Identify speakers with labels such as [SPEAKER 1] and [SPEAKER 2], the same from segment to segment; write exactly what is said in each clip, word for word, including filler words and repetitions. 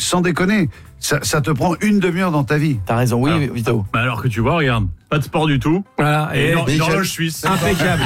[SPEAKER 1] sans déconner, ça, ça te prend une demi-heure dans ta vie.
[SPEAKER 2] T'as raison, oui, alors, Vito.
[SPEAKER 3] Bah alors que tu vois, regarde, pas de sport du tout.
[SPEAKER 4] Voilà.
[SPEAKER 3] Et, et une, une horloge suisse.
[SPEAKER 4] Impeccable.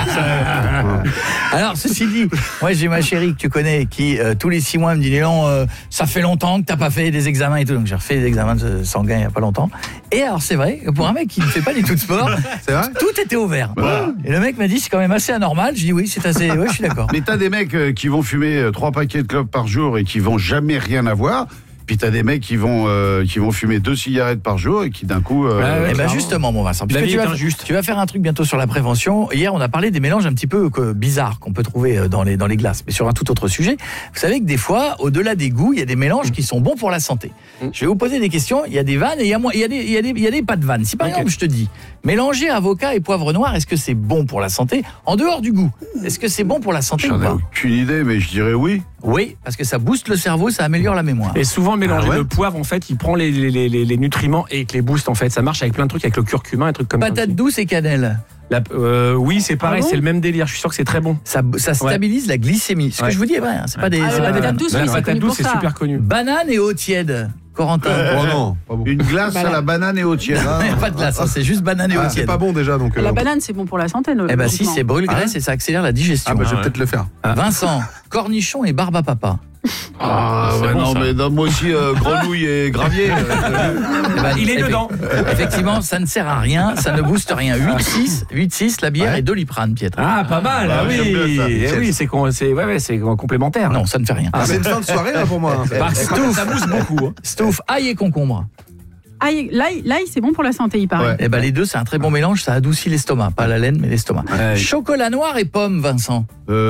[SPEAKER 2] Alors, ceci dit, moi j'ai ma chérie que tu connais qui, euh, tous les six mois, me dit Léon, euh, ça fait longtemps que t'as pas fait des examens et tout. Donc j'ai refait des examens de sanguin il y a pas longtemps. Et alors, c'est vrai, pour un mec qui ne fait pas du tout de sport,
[SPEAKER 1] c'est vrai,
[SPEAKER 2] tout était ouvert. Voilà. Et le mec m'a dit, c'est quand même assez anormal. Je dis oui, c'est assez. Ouais, je suis d'accord.
[SPEAKER 1] Mais t'as des mecs euh, qui vont fumer euh, trois paquets de clopes par jour et qui vont jamais rien avoir. Puis t'as des mecs qui vont euh, qui vont fumer deux cigarettes par jour et qui d'un coup. Euh,
[SPEAKER 2] ah ouais, et ben justement, mon Vincent, puisque tu vas, tu vas faire un truc bientôt sur la prévention. Hier, on a parlé des mélanges un petit peu que, bizarres qu'on peut trouver dans les dans les glaces, mais sur un tout autre sujet. Vous savez que des fois, au-delà des goûts, il y a des mélanges qui sont bons pour la santé. Mmh. Je vais vous poser des questions. Il y a des vannes et il y a il y a des il y a des il y a des pas de vannes. Si par okay. exemple, je te dis mélanger avocat et poivre noir, est-ce que c'est bon pour la santé en dehors du goût? Est-ce que c'est bon pour la santé
[SPEAKER 1] J'en
[SPEAKER 2] ou pas?
[SPEAKER 1] ai aucune idée, mais je dirais oui.
[SPEAKER 2] Oui, parce que ça booste le cerveau, ça améliore la mémoire.
[SPEAKER 4] Et souvent mélanger ah ouais. le poivre, en fait, il prend les, les, les, les nutriments et les booste en fait. Ça marche avec plein de trucs, avec le curcuma, et trucs comme ça.
[SPEAKER 2] Patate douce et cannelle.
[SPEAKER 4] La, euh, oui, c'est pareil, ah bon, c'est le même délire. Je suis sûr que c'est très bon.
[SPEAKER 2] Ça, ça stabilise ouais. la glycémie. Ce ouais. que je vous dis est vrai. Hein, c'est pas des.
[SPEAKER 5] Ah,
[SPEAKER 2] c'est
[SPEAKER 5] euh,
[SPEAKER 2] pas des
[SPEAKER 5] patate douce,
[SPEAKER 4] la patate douce, c'est super connu.
[SPEAKER 2] Banane et eau tiède. Corentin.
[SPEAKER 1] Euh, oh non, pas bon. Une glace à la banane et eau tiède.
[SPEAKER 2] Il n'y a pas de glace, hein, c'est juste banane et eau
[SPEAKER 1] ah,
[SPEAKER 2] tiède.
[SPEAKER 1] C'est pas bon déjà donc.
[SPEAKER 5] Euh... La banane c'est bon pour la santé. Le,
[SPEAKER 2] eh ben si, c'est brûle-graisse ah, et ça accélère la digestion.
[SPEAKER 1] Ah bah
[SPEAKER 2] ah,
[SPEAKER 1] je vais
[SPEAKER 2] ouais.
[SPEAKER 1] peut-être le faire.
[SPEAKER 2] Ah. Vincent, cornichon et barbe à papa.
[SPEAKER 1] Ah, ah ouais, bon, non ça. Mais donne-moi aussi euh, grenouille et gravier.
[SPEAKER 4] Eh ben, il est dedans.
[SPEAKER 2] Effectivement, ça ne sert à rien, ça ne booste rien. huit six, la bière ouais. et Doliprane, Pietre.
[SPEAKER 4] Ah, pas mal. Ah, oui, eh oui, c'est c'est ouais, ouais, c'est complémentaire.
[SPEAKER 2] Non, ça ne fait rien.
[SPEAKER 1] Ah, c'est une fin de soirée là pour moi. Hein.
[SPEAKER 2] Bah, Stouff, ça booste beaucoup. Hein. Stouff, ail et concombre.
[SPEAKER 5] Ail, l'ail, l'ail, c'est bon pour la santé, il paraît.
[SPEAKER 2] Ouais. Et ben les deux, c'est un très bon mélange, ça adoucit l'estomac, pas la laine, mais l'estomac. Ouais. Chocolat noir et pomme, Vincent.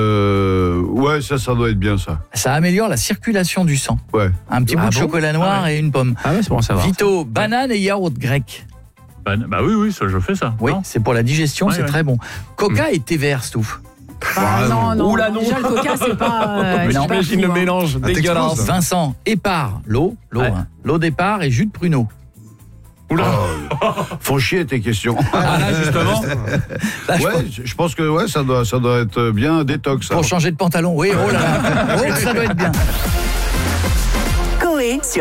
[SPEAKER 1] Euh, ouais, ça, ça doit être bien ça.
[SPEAKER 2] Ça améliore la circulation du sang.
[SPEAKER 1] Ouais.
[SPEAKER 2] Un petit ah bout bon de chocolat noir ah ouais. et une pomme.
[SPEAKER 4] Ah ouais, c'est bon à savoir.
[SPEAKER 2] Vito, banane et yaourt grec.
[SPEAKER 3] Bah, bah oui, oui, ça, je fais ça.
[SPEAKER 2] Oui, c'est pour la digestion, ouais, c'est ouais. très bon. Coca mmh. et thé vert, Stouff.
[SPEAKER 5] Ah, non, non,
[SPEAKER 4] Oula, non.
[SPEAKER 5] Déjà le coca c'est pas euh,
[SPEAKER 4] mais j'imagine le mélange dégueulasse.
[SPEAKER 2] Vincent, épar, l'eau, l'eau, ouais. hein, l'eau d'épar et jus de pruneau.
[SPEAKER 1] Oula. Oh, font chier tes questions.
[SPEAKER 4] Ah là justement.
[SPEAKER 1] Là, je, ouais, pense... je pense que ouais, ça doit ça doit être bien détox.
[SPEAKER 2] Pour
[SPEAKER 1] ça.
[SPEAKER 2] changer de pantalon. Oui, oh là là. Oh, ça doit être bien.
[SPEAKER 6] Coé sur